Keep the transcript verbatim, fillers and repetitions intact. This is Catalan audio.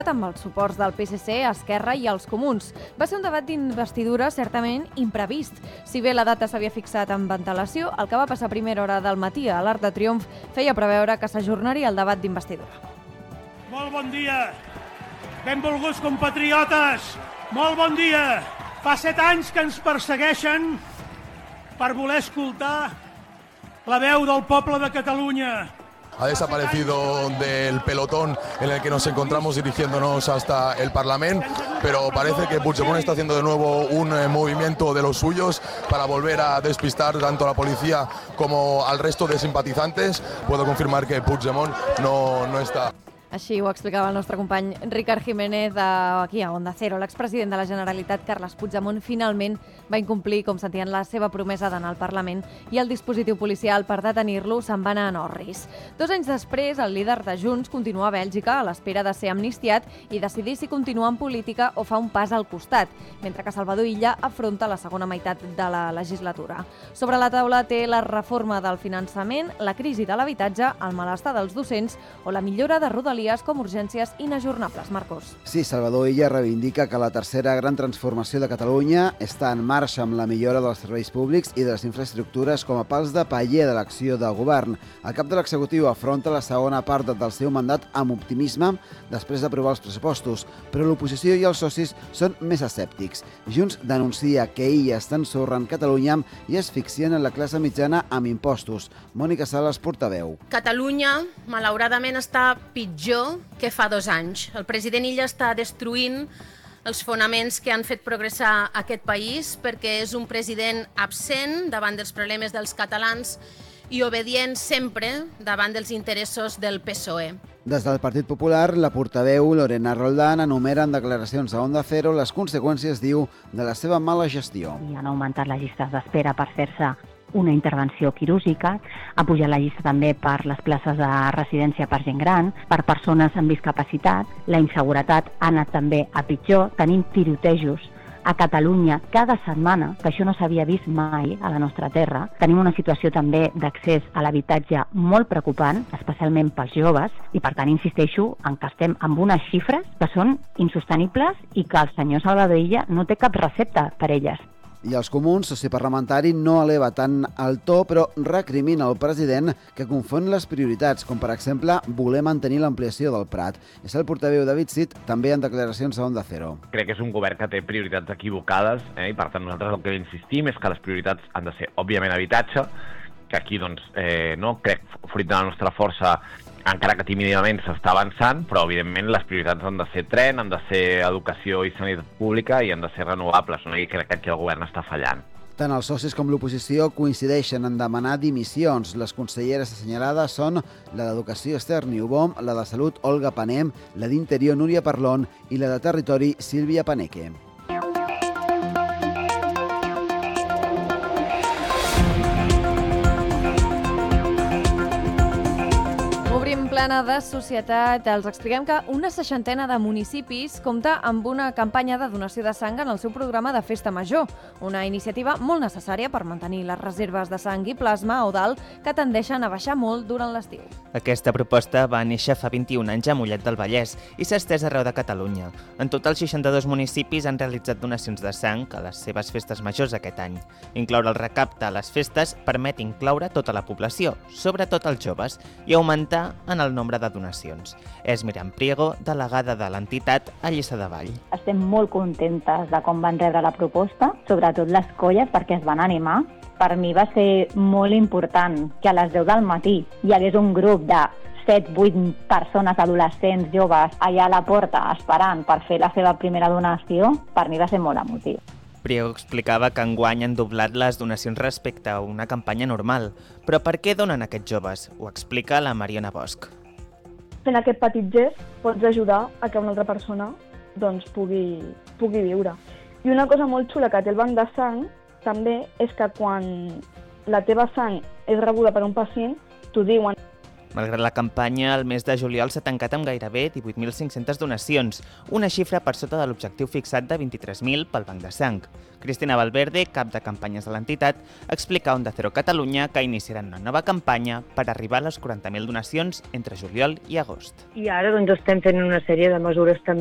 amb els suports del P S C, Esquerra i els Comuns. Va ser un debat d'investidura certament imprevist. Si bé la data s'havia fixat amb antelació, el que va passar a primera hora del matí a l'Arc de Triomf feia preveure que s'ajornaria el debat d'investidura. Molt bon dia, benvolguts compatriotes, molt bon dia. Fa set anys que ens persegueixen per voler escoltar la veu del poble de Catalunya. Ha desaparecido del pelotón en el que nos encontramos dirigiéndonos hasta el Parlamento, pero parece que Puigdemont está haciendo de nuevo un eh, movimiento de los suyos para volver a despistar tanto a la policía como al resto de simpatizantes. Puedo confirmar que Puigdemont no, no está. Així ho explicava el nostre company Ricard Jiménez aquí a Onda Cero. L'expresident de la Generalitat, Carles Puigdemont, finalment va incomplir, com sentien, la seva promesa d'anar al Parlament i el dispositiu policial per detenir-lo se'n va anar a Norris. Dos anys després, el líder de Junts continua a Bèlgica a l'espera de ser amnistiat i decidir si continua en política o fa un pas al costat, mentre que Salvador Illa afronta la segona meitat de la legislatura. Sobre la taula té la reforma del finançament, la crisi de l'habitatge, el malestar dels docents o la millora de Rodalies com urgències inajornables. Marcos. Sí, Salvador Illa reivindica que la tercera gran transformació de Catalunya està en marxa amb la millora dels serveis públics i de les infraestructures com a pals de paller de l'acció de govern. El cap de l'executiu afronta la segona part del seu mandat amb optimisme després d'aprovar els pressupostos, però l'oposició i els socis són més escèptics. Junts denuncia que Illa està ensorrant Catalunya i asfixien en la classe mitjana amb impostos. Mònica Sales, portaveu. Catalunya, malauradament, està pitjor que fa dos anys. El president Illa està destruint els fonaments que han fet progressar aquest país perquè és un president absent davant dels problemes dels catalans i obedient sempre davant dels interessos del P S O E. Des del Partit Popular, la portaveu Lorena Roldán enumera en declaracions a Onda Cero les conseqüències, diu, de la seva mala gestió. I han augmentat les llistes d'espera per fer-se una intervenció quirúrgica, ha pujat la llista també per les places de residència per gent gran, per persones amb discapacitat, la inseguretat ha anat també a pitjor, tenim tirotejos a Catalunya cada setmana, que això no s'havia vist mai a la nostra terra. Tenim una situació també d'accés a l'habitatge molt preocupant, especialment pels joves, i per tant insisteixo en que estem amb unes xifres que són insostenibles i que el senyor Salvador Illa no té cap recepta per elles. I els comuns, soci parlamentari, no eleva tant el to, però recrimina al president que confon les prioritats, com per exemple voler mantenir l'ampliació del Prat. És el portaveu David Cid, també en declaracions a Onda Cero. Crec que és un govern que té prioritats equivocades, eh? I per tant nosaltres el que insistim és que les prioritats han de ser, òbviament, habitatge, que aquí, doncs, eh, no, crec, fruit de la nostra força, encara que tímidament s'està avançant, però evidentment les prioritats han de ser tren, han de ser educació i sanitat pública i han de ser renovables, no? I crec que aquí el govern està fallant. Tant els socis com l'oposició coincideixen en demanar dimissions. Les conselleres assenyalades són la d'Educació Esther Niubom, la de Salut Olga Panem, la d'Interior Núria Parlon i la de Territori Sílvia Paneque. Plana de Societat, els expliquem que una seixantena de municipis compta amb una campanya de donació de sang en el seu programa de Festa Major, una iniciativa molt necessària per mantenir les reserves de sang i plasma o dalt que tendeixen a baixar molt durant l'estiu. Aquesta proposta va néixer fa vint-i-un anys a Mollet del Vallès i s'ha estès arreu de Catalunya. En total, seixanta-dos municipis han realitzat donacions de sang a les seves festes majors aquest any. Incloure el recapte a les festes permet incloure tota la població, sobretot els joves, i augmentar en el nombre de donacions. És Miriam Priego, delegada de l'entitat a Lliçà de Vall. Estem molt contentes de com van rebre la proposta, sobretot les colles, perquè es van animar. Per mi va ser molt important que a les deu del matí hi hagués un grup de set vuit persones, adolescents, joves, allà a la porta esperant per fer la seva primera donació. Per mi va ser molt emotiu. Priego explicava que enguany han doblat les donacions respecte a una campanya normal. Però per què donen aquests joves? Ho explica la Mariona Bosch. Fent aquest petit gest pots ajudar a que una altra persona doncs, pugui, pugui viure. I una cosa molt xula que té el banc de sang també és que quan la teva sang és rebuda per un pacient, t'ho diuen. Malgrat la campanya, el mes de juliol s'ha tancat amb gairebé divuit mil cinc-centes donacions, una xifra per sota de l'objectiu fixat de vint-i-tres mil pel Banc de Sang. Cristina Valverde, cap de campanyes de l'entitat, explica a Onda Cero Catalunya que iniciaran una nova campanya per arribar a les quaranta mil donacions entre juliol i agost. I ara doncs, estem fent una sèrie de mesures també